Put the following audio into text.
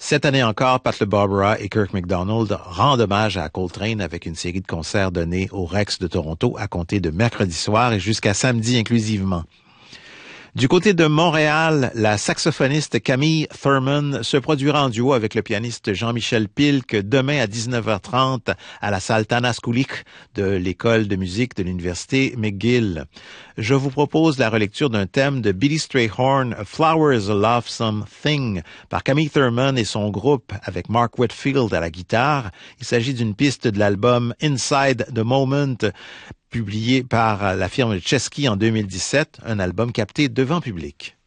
Cette année encore, Pat LeBarbera et Kirk McDonald rendent hommage à Coltrane avec une série de concerts donnés au Rex de Toronto à compter de mercredi soir et jusqu'à samedi inclusivement. Du côté de Montréal, la saxophoniste Camille Thurman se produira en duo avec le pianiste Jean-Michel Pilk demain à 19h30 à la salle Tanas Kulik de l'école de musique de l'université McGill. Je vous propose la relecture d'un thème de Billy Strayhorn, Flower is a Lovesome Thing, par Camille Thurman et son groupe avec Mark Whitfield à la guitare. Il s'agit d'une piste de l'album Inside the Moment, publié par la firme Chesky en 2017, un album capté devant public.